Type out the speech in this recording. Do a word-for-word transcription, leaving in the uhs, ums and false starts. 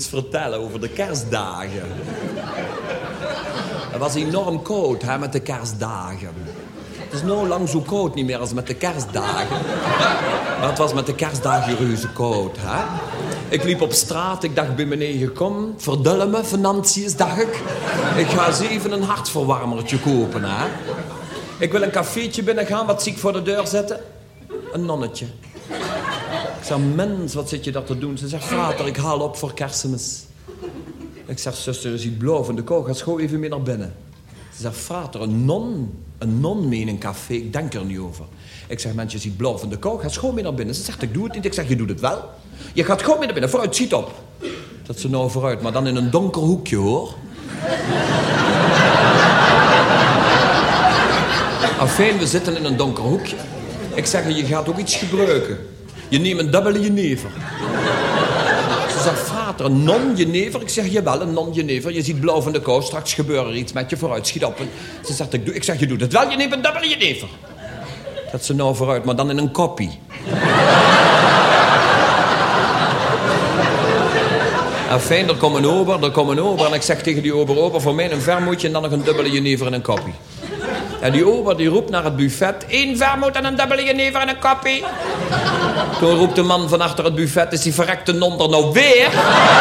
iets vertellen over de kerstdagen. Het was enorm koud, hè, met de kerstdagen. Het is nou lang zo koud niet meer als met de kerstdagen. Maar het was met de kerstdagen reuze koud, hè. Ik liep op straat, ik dacht bij beneden, kom, verdullen me, financiën, dacht ik. Ik ga eens even een hartverwarmertje kopen, hè. Ik wil een cafeetje binnengaan, wat zie ik voor de deur zetten? Een nonnetje. Ik zeg, mens, wat zit je daar te doen? Ze zegt, vader, ik haal op voor kerstmis. Ik zeg, zuster, je ziet blauw van de kou, ga schoon even mee naar binnen. Ze zegt, vader, een non, een non mee in een café, ik denk er niet over. Ik zeg, mens, je ziet blauw van de kou, ga schoon mee naar binnen. Ze zegt, ik doe het niet. Ik zeg, je doet het wel. Je gaat gewoon mee naar binnen, vooruit, schiet op. Dat ze nou vooruit, maar dan in een donker hoekje, hoor. Afijn, we zitten in een donker hoekje. Ik zeg, je gaat ook iets gebruiken. Je neemt een dubbele jenever. Ze zegt, vader, een non-jenever? Ik zeg, jawel, een non-jenever. Je ziet blauw van de kou, straks gebeurt er iets met je, vooruit, schiet op. Ze zegt, ik, doe, ik zeg, je doet het wel, je neemt een dubbele jenever. Dat ze nou vooruit, maar dan in een koppie. Afijn, er komt een ober, er komt een ober. En ik zeg tegen die ober, ober, voor mij een vermoedje en dan nog een dubbele jenever en een koppie. En die ober die roept naar het buffet, één vermoed en een dubbele jenever en een koppie. Toen roept de man van achter het buffet, is die verrekte non er nou weer?